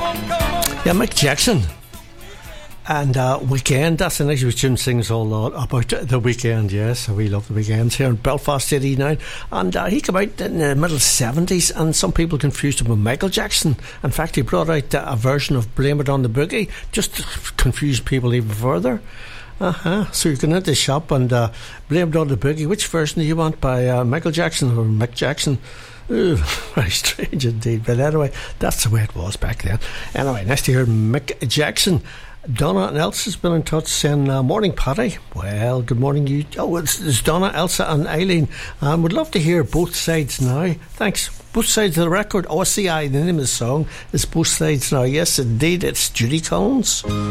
Yeah, Mick Jackson and Weekend. That's the next tune. Sings a whole lot about the weekend. Yes, we love the weekends here in Belfast '89. And he came out in the middle 70s, and some people confused him with Michael Jackson. In fact, he brought out a version of Blame It on the Boogie just to confuse people even further. So you can hit the shop and Blame It on the Boogie. Which version do you want, by Michael Jackson or Mick Jackson? Ooh, very strange indeed. But anyway, that's the way it was back then. Anyway, nice to hear Mick Jackson. Donna and Elsa's been in touch saying, morning, Paddy. Well, good morning, you. Oh, it's Donna, Elsa and Eileen. Would love to hear Both Sides Now. Thanks. Both Sides of the Record. OCI, the name of the song is Both Sides Now. Yes, indeed, it's Judy Collins.